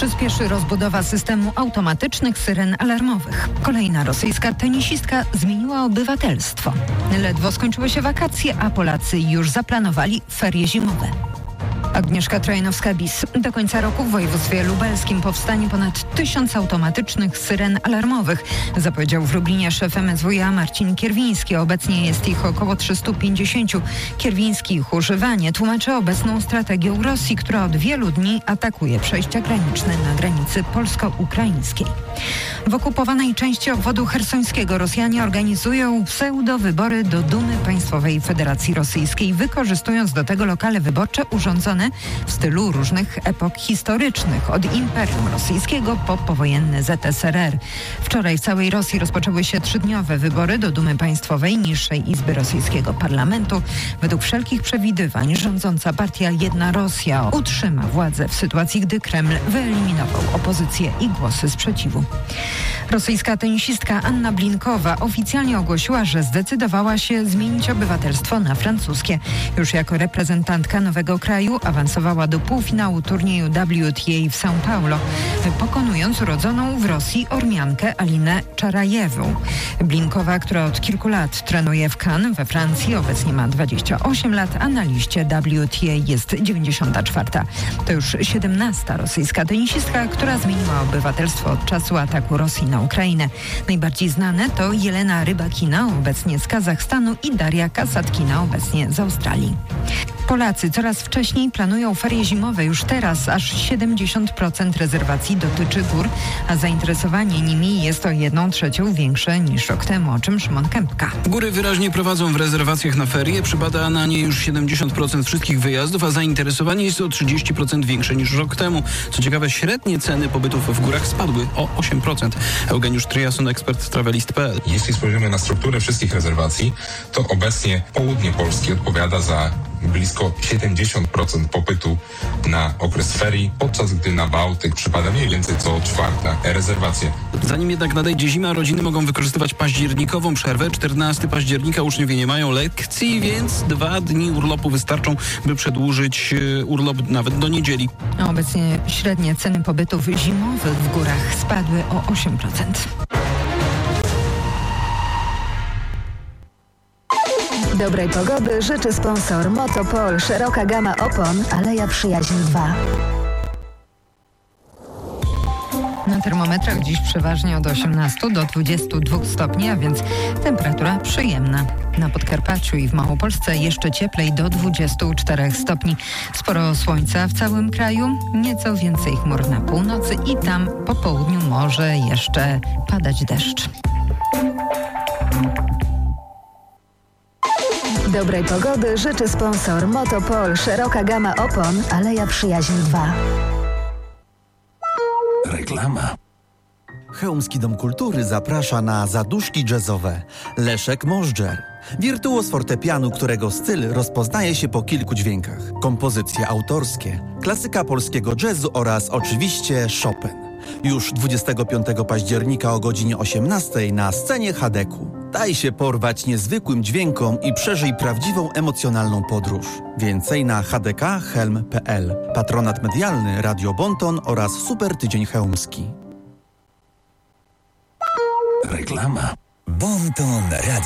Przyspieszy rozbudowa systemu automatycznych syren alarmowych. Kolejna rosyjska tenisistka zmieniła obywatelstwo. Ledwo skończyły się wakacje, a Polacy już zaplanowali ferie zimowe. Agnieszka Trojanowska-Bis. Do końca roku w województwie lubelskim powstanie ponad 1000 automatycznych syren alarmowych, zapowiedział w Lublinie szef MSWiA Marcin Kierwiński. Obecnie jest ich około 350. Kierwiński ich używanie tłumaczy obecną strategią Rosji, która od wielu dni atakuje przejścia graniczne na granicy polsko-ukraińskiej. W okupowanej części obwodu chersońskiego Rosjanie organizują pseudowybory do Dumy Państwowej Federacji Rosyjskiej, wykorzystując do tego lokale wyborcze urządzone w stylu różnych epok historycznych, od Imperium Rosyjskiego po powojenny ZSRR. Wczoraj w całej Rosji rozpoczęły się 3-dniowe wybory do Dumy Państwowej, niższej izby rosyjskiego parlamentu. Według wszelkich przewidywań rządząca partia Jedna Rosja utrzyma władzę w sytuacji, gdy Kreml wyeliminował opozycję i głosy sprzeciwu. Rosyjska tenisistka Anna Blinkowa oficjalnie ogłosiła, że zdecydowała się zmienić obywatelstwo na francuskie. Już jako reprezentantka nowego kraju awansowała do półfinału turnieju WTA w São Paulo, pokonując urodzoną w Rosji Ormiankę Alinę Czarajewą. Blinkowa, która od kilku lat trenuje w Cannes we Francji, obecnie ma 28 lat, a na liście WTA jest 94. To już 17. rosyjska tenisistka, która zmieniła obywatelstwo od czasu ataku Rosji na Ukrainę. Najbardziej znane to Jelena Rybakina, obecnie z Kazachstanu, i Daria Kasatkina, obecnie z Australii. Polacy coraz wcześniej planują ferie zimowe. Już teraz aż 70% rezerwacji dotyczy gór, a zainteresowanie nimi jest o 1/3 większe niż rok temu, o czym Szymon Kępka. Góry wyraźnie prowadzą w rezerwacjach na ferie. Przypada na nie już 70% wszystkich wyjazdów, a zainteresowanie jest o 30% większe niż rok temu. Co ciekawe, średnie ceny pobytów w górach spadły o 8%. Eugeniusz Tryjason, ekspert travelist.pl. Jeśli spojrzymy na strukturę wszystkich rezerwacji, to obecnie południe Polski odpowiada za blisko 70% popytu na okres ferii, podczas gdy na Bałtyk przypada mniej więcej co 4. rezerwacja. Zanim jednak nadejdzie zima, rodziny mogą wykorzystywać październikową przerwę. 14 października uczniowie nie mają lekcji, więc 2 dni urlopu wystarczą, by przedłużyć urlop nawet do niedzieli. Obecnie średnie ceny pobytów zimowych w górach spadły o 8%. Dobrej pogody życzy sponsor Motopol. Szeroka gama opon, Aleja Przyjaźń 2. Na termometrach dziś przeważnie od 18 do 22 stopni, a więc temperatura przyjemna. Na Podkarpaciu i w Małopolsce jeszcze cieplej, do 24 stopni. Sporo słońca w całym kraju, nieco więcej chmur na północy i tam po południu może jeszcze padać deszcz. Dobrej pogody życzy sponsor Motopol. Szeroka gama opon, Aleja Przyjaźń 2. Reklama. Chełmski Dom Kultury zaprasza na zaduszki jazzowe. Leszek Możdżer. Wirtuoz fortepianu, którego styl rozpoznaje się po kilku dźwiękach. Kompozycje autorskie, klasyka polskiego jazzu oraz oczywiście Chopin. Już 25 października o godzinie 18 na scenie Hadeku. Daj się porwać niezwykłym dźwiękom i przeżyj prawdziwą emocjonalną podróż. Więcej na hdkhelm.pl. Patronat medialny Radio Bonton oraz Super Tydzień Chełmski. Reklama. Bonton Radio.